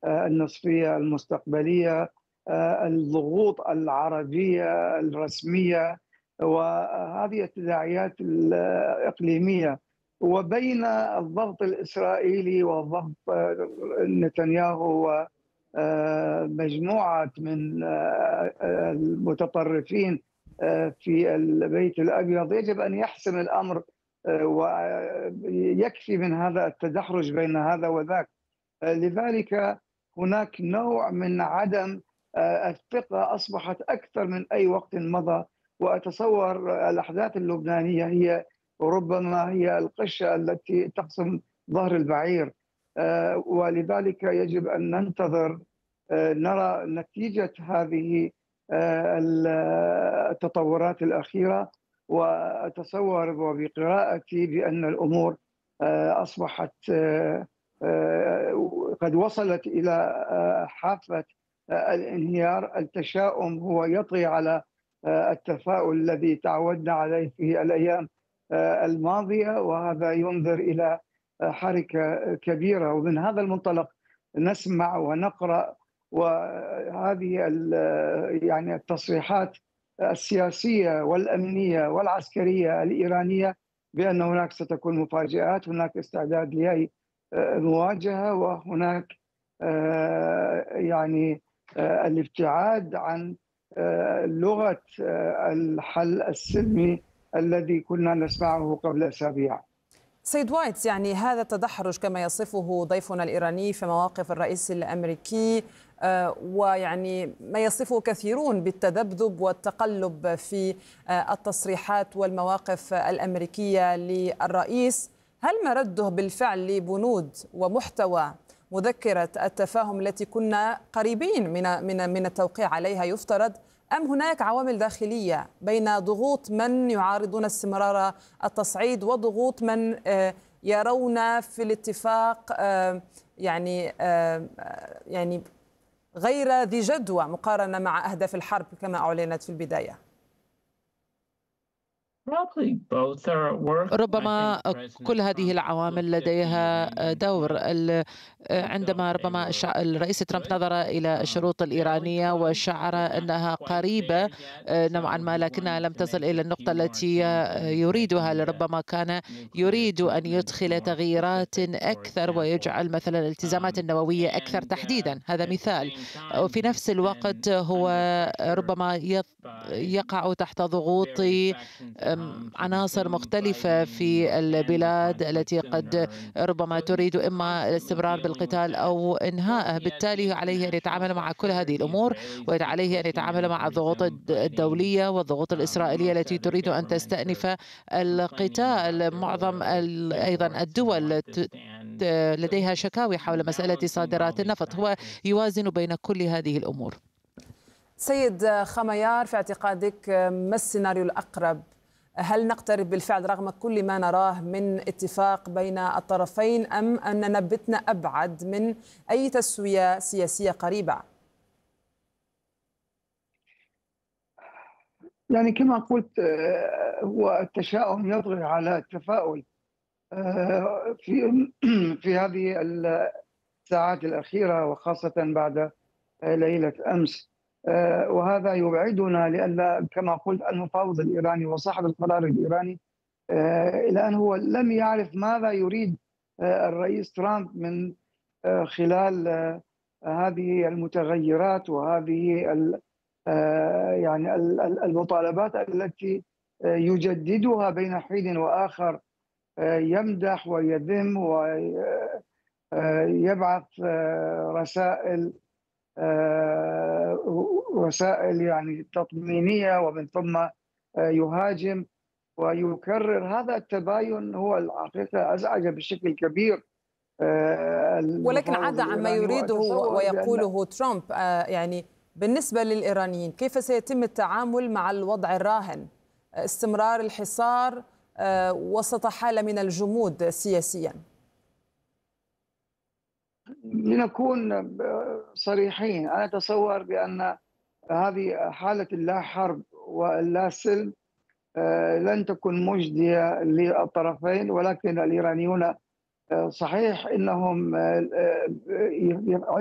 النصفية المستقبلية، الضغوط العربية الرسمية، وهذه التداعيات الإقليمية، وبين الضغط الإسرائيلي وضغط نتنياهو ومجموعة من المتطرفين في البيت الأبيض، يجب أن يحسم الأمر، ويكفي من هذا التدحرج بين هذا وذاك. لذلك هناك نوع من عدم الثقة أصبحت أكثر من أي وقت مضى، وأتصور الأحداث اللبنانية هي ربما هي القشة التي تقسم ظهر البعير، ولذلك يجب أن ننتظر نرى نتيجة هذه التطورات الأخيرة. وأتصور وبقراءتي بأن الأمور أصبحت قد وصلت إلى حافة الانهيار. التشاؤم هو يطغي على التفاؤل الذي تعودنا عليه في الأيام الماضية، وهذا ينذر إلى حركة كبيرة. ومن هذا المنطلق نسمع ونقرأ، وهذه يعني التصريحات السياسية والأمنية والعسكرية الإيرانية بأن هناك ستكون مفاجآت، هناك استعداد لأي مواجهة، وهناك يعني الابتعاد عن لغة الحل السلمي الذي كنا نسمعه قبل أسابيع. سيد وايتس، يعني هذا التدحرج كما يصفه ضيفنا الإيراني في مواقف الرئيس الأمريكي، ويعني ما يصفه كثيرون بالتذبذب والتقلب في التصريحات والمواقف الأمريكية للرئيس، هل مرده بالفعل لبنود ومحتوى مذكرة التفاهم التي كنا قريبين من التوقيع عليها يفترض، أم هناك عوامل داخلية بين ضغوط من يعارضون استمرار التصعيد وضغوط من يرون في الاتفاق يعني غير ذي جدوى مقارنة مع أهداف الحرب كما أعلنت في البداية؟ ربما كل هذه العوامل لديها دور. عندما ربما الرئيس ترامب نظر إلى الشروط الإيرانية وشعر أنها قريبة نوعا ما لكنها لم تصل إلى النقطة التي يريدها، لربما كان يريد أن يدخل تغييرات أكثر ويجعل مثلا الالتزامات النووية أكثر تحديدا، هذا مثال. وفي نفس الوقت هو ربما يقع تحت ضغوط عناصر مختلفة في البلاد التي قد ربما تريد إما الاستمرار بالقتال أو إنهائه، بالتالي عليه أن يتعامل مع كل هذه الأمور، وعليه أن يتعامل مع الضغوط الدولية والضغوط الإسرائيلية التي تريد أن تستأنف القتال. معظم أيضا الدول لديها شكاوي حول مسألة صادرات النفط، هو يوازن بين كل هذه الأمور. سيد خميار، في اعتقادك ما السيناريو الأقرب؟ هل نقترب بالفعل رغم كل ما نراه من اتفاق بين الطرفين، أم أننا بتنا أبعد من أي تسوية سياسية قريبة؟ يعني كما قلت، هو التشاؤم يطغى على التفاؤل في في هذه الساعات الأخيرة، وخاصة بعد ليلة أمس. وهذا يبعدنا، لأن كما قلت المفاوض الإيراني وصاحب القرار الإيراني الآن هو لم يعرف ماذا يريد الرئيس ترامب من خلال هذه المتغيرات وهذه يعني المطالبات التي يجددها بين حين وآخر، يمدح ويذم ويبعث رسائل يعني تطمينية، ومن ثم يهاجم ويكرر. هذا التباين هو الحقيقة أزعج بشكل كبير ولكن عدا عما يريده ويقوله ترامب، يعني بالنسبة للإيرانيين كيف سيتم التعامل مع الوضع الراهن، استمرار الحصار وسط حالة من الجمود سياسيا؟ لنكون صريحين، أنا أتصور بأن هذه حالة اللا حرب واللا سلم لن تكون مجدية للطرفين، ولكن الإيرانيون صحيح إنهم